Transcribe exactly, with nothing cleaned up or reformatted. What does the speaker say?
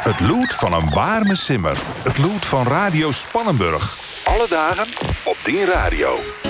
Het lood van een warme simmer. Het lood van Radio Spannenburg. Alle dagen op Dien Radio.